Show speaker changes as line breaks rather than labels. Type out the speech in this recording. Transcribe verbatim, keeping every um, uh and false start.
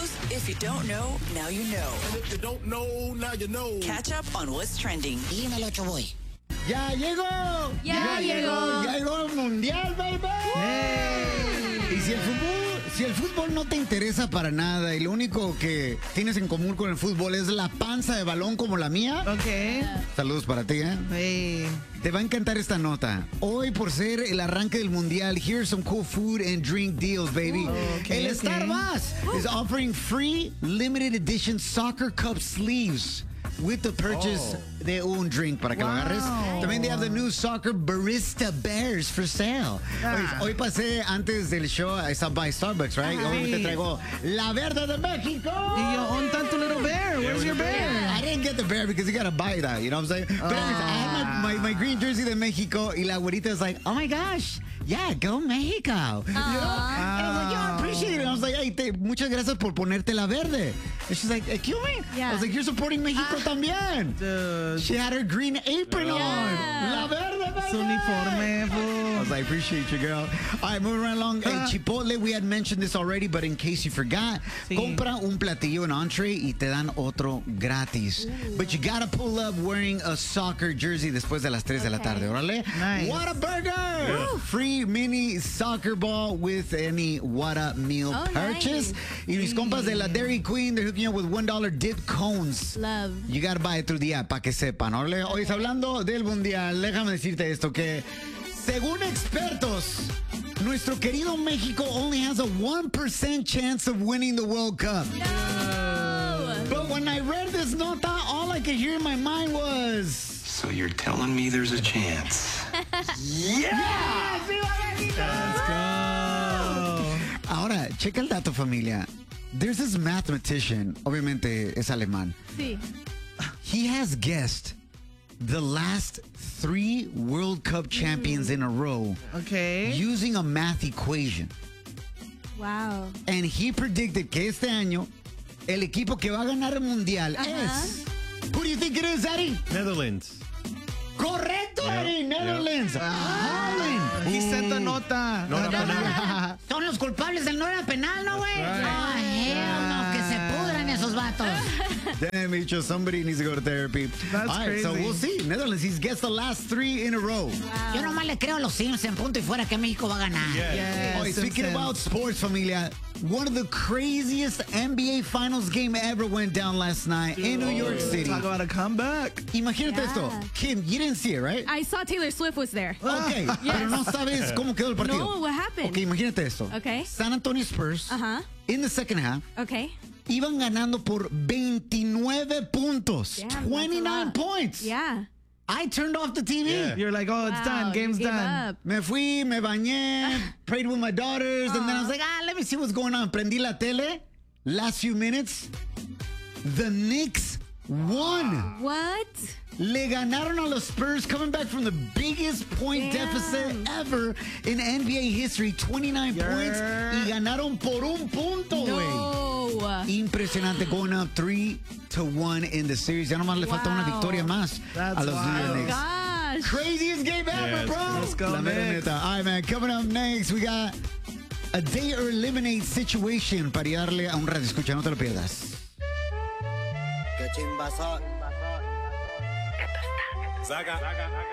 shows, if you don't know, now you know.
And if you don't know, now you know.
Catch up on what's trending.
Dímelo, Choboy.
¡Ya llegó!
¡Ya llegó!
¡Ya llegó el mundial, baby!
Hey.
Y si el fútbol, si el fútbol no te interesa para nada y lo único que tienes en común con el fútbol es la panza de balón como la mía,
Ok.
saludos para ti, ¿eh?
Hey.
Te va a encantar esta nota. Hoy, por ser el arranque del mundial, here's some cool food and drink deals, baby.
Okay,
el
okay.
Starbucks is offering free limited edition soccer cup sleeves with the purchase de un drink para que
Wow.
lo agarres. También they have the new soccer barista bears for sale.
Ah.
Hoy, hoy pasé antes del show, I stopped by Starbucks, right?
Ajá.
Hoy te
Sí.
traigo la verde de México.
Y yo, on tanto little bear. Where's your bear?
I didn't get the bear because you gotta buy that, you know what I'm saying? But anyways, I had my, my, my green jersey de México y la güerita was like, oh my gosh, yeah, go Mexico. You know? And I was like, yeah, I appreciate it. I was like, hey, te, muchas gracias por ponerte la verde. And she's like, excuse me?
Yeah.
I was like, you're supporting Mexico también.
Dude.
She had her green apron on. La verde, baby.
Su uniforme,
I
boo.
was like, appreciate you, girl. All right, moving right along. El Chipotle, we had mentioned this already, but in case you forgot,
Sí.
compra un platillo en entree y te dan otro gratis. But you gotta pull up wearing a soccer jersey después de las tres de la
Okay.
tarde, órale.
Nice.
What a burger! Free mini soccer ball with any What a meal
Oh,
purchase.
nice.
Y mis compas de la Dairy Queen, they're hooking you up with one dollar dip cones.
Love.
You gotta buy it through the app para que sepan, órale. Hoy hablando del mundial, déjame decirte esto, que según expertos, nuestro querido México only has a one percent chance of winning the World Cup.
No.
But when I read this nota, all I could hear in my mind was...
So you're telling me there's a chance?
¡Yeah! ¡Viva México!
Let's go.
Ahora, checa el dato, familia. There's this mathematician, obviamente es alemán.
Sí.
He has guessed the last three World Cup champions in a row
Okay.
using a math equation.
Wow.
And he predicted que este año el equipo que va a ganar el mundial
Ajá.
es... Who do you think it is, Eddie?
Netherlands.
Correcto, Eddie. Netherlands. Holland.
He sent the nota.
No, no, no, no.
Son los culpables del no era penal, ¿no, güey? Ah, hell no, que se pudran esos vatos.
Damn, Micho, somebody needs to go to therapy.
That's
All right, so
crazy.
we'll see. Netherlands, he's guessed the last three in a row.
Yo nomás le creo a los Sims en punto y fuera que México va a ganar.
Yes,
Oh, speaking
Simpson.
about sports, familia, one of the craziest N B A Finals game ever went down last night in New York City.
Talk about a comeback.
Imagínate
Yeah.
esto. Kim, you didn't see it, right?
I saw Taylor Swift was there.
Ok, pero no sabes cómo quedó el partido.
No, what happened?
Ok, imagínate esto.
Okay.
San Antonio Spurs,
Uh-huh.
in the second half,
Okay.
iban ganando por veintinueve puntos.
Damn, that's a
twenty-nine
lot.
points.
Yeah.
I turned off the T V.
Yeah.
You're like, oh, it's
Wow,
done.
you
Game's
gave
done.
up.
Me fui, me bañé, prayed with my daughters, and then I was like, ah, let me see what's going on. Prendí la tele. Last few minutes, the Knicks won.
What?
Le ganaron a los Spurs, coming back from the biggest point
Damn.
deficit ever in N B A history, twenty-nine
Yeah.
points, y ganaron por un punto, güey.
No.
Impresionante, going up three to one in the series. Ya nomás le falta una
Wow.
victoria más
That's
a los New York
wild.
Knicks.
Gosh.
Craziest game ever,
Yes.
bro.
Let's go,
La mera
Knicks.
neta. All right, man. Coming up next, we got a day or eliminate situation para darle a un radio escucha. No te lo pierdas.
Qué chimbazo.
Zaga.